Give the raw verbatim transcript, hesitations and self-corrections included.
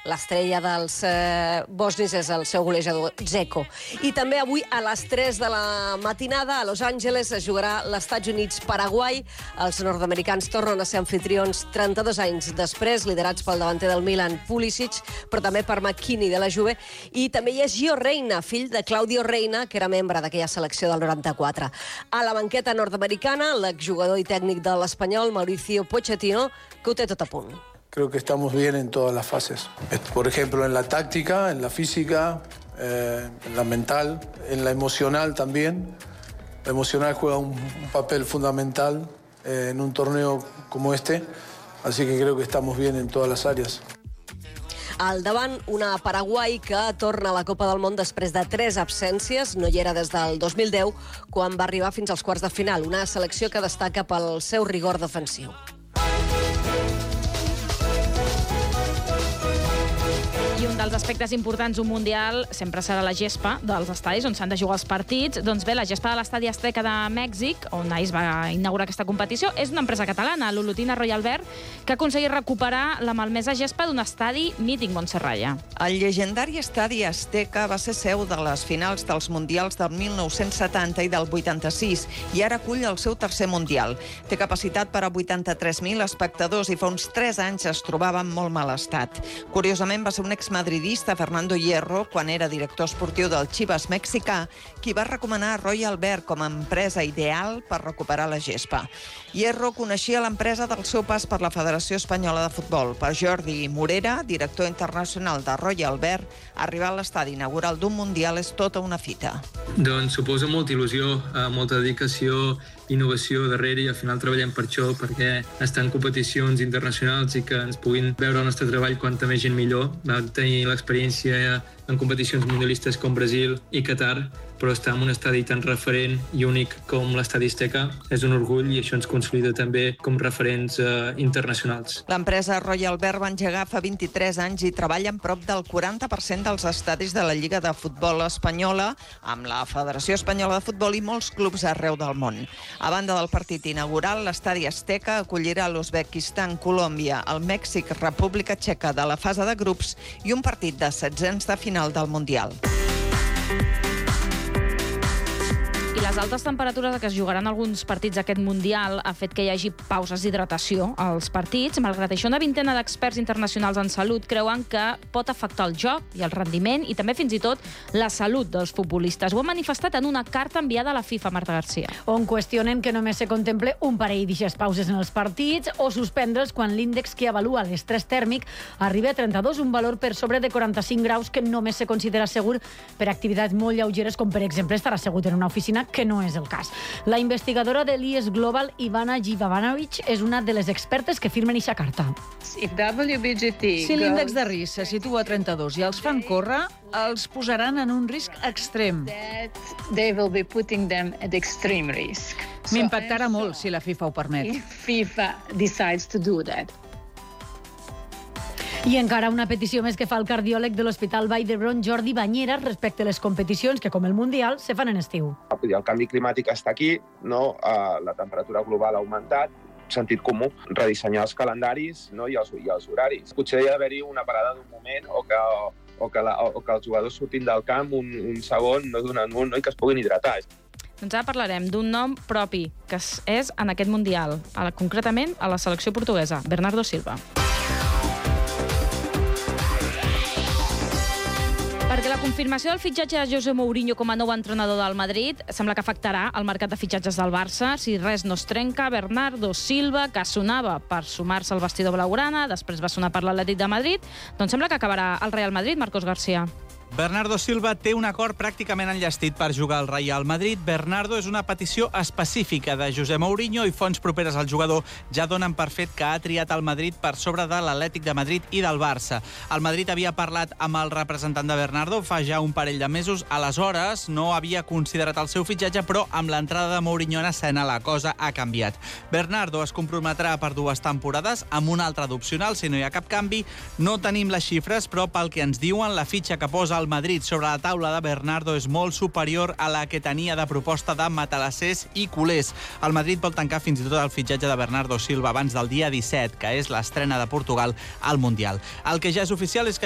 L'estrella dels eh, bosnis és el seu golejador Dzeko. I també avui a les tres de la matinada a Los Angeles es jugarà l'Estats Units-Paraguai. Els nord-americans tornen a ser anfitrions trenta-dos anys després, liderats pel davanter del Milan, Pulisic, però també per McKinney de la Juve. I també hi ha Gio Reyna, fill de Claudio Reyna, que era membre d'aquella selecció del noranta-quatre. A la banqueta nord-americana, l'exjugador i tècnic de l'Espanyol, Mauricio Pochettino, que ho té tot a punt. Creo que estamos bien en todas las fases. Por ejemplo, en la táctica, en la física, eh, en la mental, en la emocional también. La emocional juega un, un papel fundamental eh, en un torneo como este, así que creo que estamos bien en todas las áreas. Al davant, una Paraguai que torna a la Copa del Món després de tres absències. No hi era des del dos mil deu, quan va arribar fins als quarts de final. Una selecció que destaca pel seu rigor defensiu. I un dels aspectes importants d'un Mundial sempre serà la gespa dels estadis on s'han de jugar els partits. Doncs bé, la gespa de l'Estadi Azteca de Mèxic, on ahir es va inaugurar aquesta competició, és una empresa catalana, l'Olotina Royal Verd, que ha aconseguit recuperar la malmesa gespa d'un estadi mític Montserrat. El llegendari Estadi Azteca va ser seu de les finals dels Mundials del mil nou-cents setanta i del vuitanta-sis i ara acull el seu tercer Mundial. Té capacitat per a vuitanta-tres mil espectadors i fa uns tres anys es trobava en molt mal estat. Curiosament, va ser un exmadridista, Fernando Hierro, quan era director esportiu del Chivas mexicà, qui va recomanar Royal Verd com a empresa ideal per recuperar la gespa. Hierro coneixia l'empresa del seu pas per la Federació Espanyola de Futbol. Per Jordi Morera, director internacional de Royal Verd, arribar a l'estadi inaugural d'un Mundial és tota una fita. Doncs suposa molta il·lusió, molta dedicació, innovació darrere, i al final treballem per això, perquè estar en competicions internacionals i que ens puguin veure el nostre treball quanta més gent millor. Vam tenir l'experiència en competicions mundialistes com Brasil i Qatar, però estar en un estadi tan referent i únic com l'Estadi Azteca és un orgull i això ens consolida també com referents eh, internacionals. L'empresa Royal Verd va engegar fa vint-i-tres anys i treballa en prop del quaranta per cent dels estadis de la Lliga de Futbol Espanyola, amb la Federació Espanyola de Futbol i molts clubs arreu del món. A banda del partit inaugural, l'Estadi Azteca acollirà l'Uzbekistan, Colòmbia, el Mèxic, República Txeca de la fase de grups i un partit de setzents de final del Mundial. I les altes temperatures a què es jugaran alguns partits d'aquest Mundial ha fet que hi hagi pauses d'hidratació als partits. Malgrat això, una vintena d'experts internacionals en salut creuen que pot afectar el joc i el rendiment i també fins i tot la salut dels futbolistes. Ho han manifestat en una carta enviada a la FIFA, Marta Garcia. On qüestionen que només se contemple un parell d'ixes pauses en els partits o suspendre's quan l'índex que avalua l'estrès tèrmic arriba a trenta-dos, un valor per sobre de quaranta-cinc graus que només se considera segur per activitats molt lleugeres, com per exemple estar assegut en una oficina, que no és el cas. La investigadora de l'I E S Global, Ivana Jivanovic, és una de les expertes que firmen eixa carta. Si l'índex de risc se situa a trenta-dos i els fan córrer, els posaran en un risc extrem. M'impactarà molt si la FIFA ho permet. I encara una petició més que fa el cardiòleg de l'Hospital Vall d'Hebron, Jordi Bañera, respecte a les competicions que, com el Mundial, se fan en estiu. El canvi climàtic està aquí, no? La temperatura global ha augmentat, sentit comú, redissenyar els calendaris, no? I, els, i els horaris. Potser hi ha d'haver-hi una parada d'un moment o que, o, que la, o que els jugadors surtin del camp un, un segon, no d'un un, no? I que es puguin hidratar. Doncs ara parlarem d'un nom propi, que és en aquest Mundial, concretament a la selecció portuguesa, Bernardo Silva. Perquè la confirmació del fitxatge de José Mourinho com a nou entrenador del Madrid sembla que afectarà el mercat de fitxatges del Barça. Si res no es trenca, Bernardo Silva, que sonava per sumar-se al vestidor blaugrana, després va sonar per l'Atlètic de Madrid, doncs sembla que acabarà al Real Madrid, Marcos García. Bernardo Silva té un acord pràcticament enllestit per jugar al Real Madrid. Bernardo és una petició específica de José Mourinho i fonts properes al jugador ja donen per fet que ha triat el Madrid per sobre de l'Atlètic de Madrid i del Barça. El Madrid havia parlat amb el representant de Bernardo fa ja un parell de mesos. Aleshores no havia considerat el seu fitxatge, però amb l'entrada de Mourinho en escena la cosa ha canviat. Bernardo es comprometrà per dues temporades amb un altre d'opcional si no hi ha cap canvi. No tenim les xifres, però pel que ens diuen, la fitxa que posa el Madrid sobre la taula de Bernardo és molt superior a la que tenia de proposta de matalassers i culers. El Madrid vol tancar fins i tot el fitxatge de Bernardo Silva abans del dia disset, que és l'estrena de Portugal al Mundial. El que ja és oficial és que